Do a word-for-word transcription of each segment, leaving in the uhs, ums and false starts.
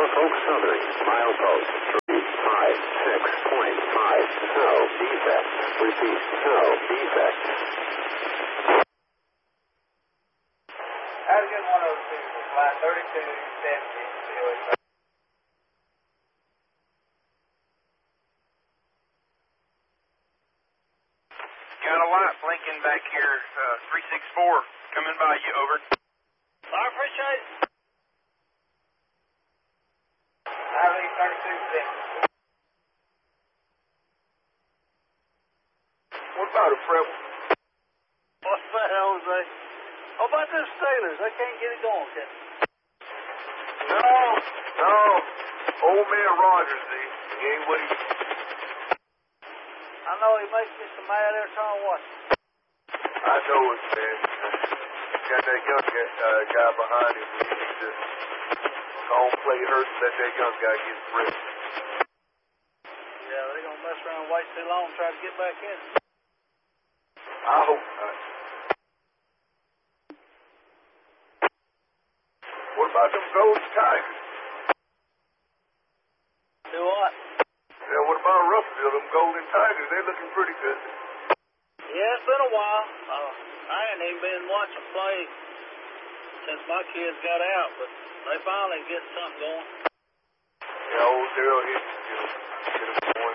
Norfolk Southern, milepost three five six point five, no defect. Repeat, no defect. How'd you get one oh two, flight thirty-two seventy, C O A? Got a light blinking back here, uh, three six four, coming by you, over. I appreciate it. I leave thirty-two seventy. What about it, Fred? What's that, Jose? How about them sailors? They can't get it going, can they? No, no. Old man Rogers, he, he ain't what he... I know he makes me so mad every time I watch him. I know it, man. Got that young guy, uh, guy behind him. He needs to go on play hurt and let that young guy get free. Yeah, they're going to mess around and wait too long and try to get back in. I hope not. What about them Golden Tigers? Do what? Yeah, what about Ruffville, them Golden Tigers? They're looking pretty good. Yeah, it's been a while. Uh, I ain't even been watching play since my kids got out, but they finally get something going. Yeah, old Daryl Higgins get them, get them going.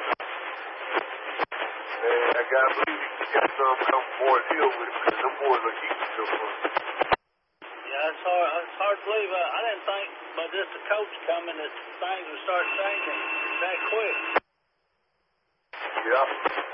Man, I gotta believe he got some come Forest Hill with him, because them boys are keeping so fun. Yeah, it's hard, it's hard to believe. I, I didn't think by just the coach coming that things would start changing that quick. Yeah.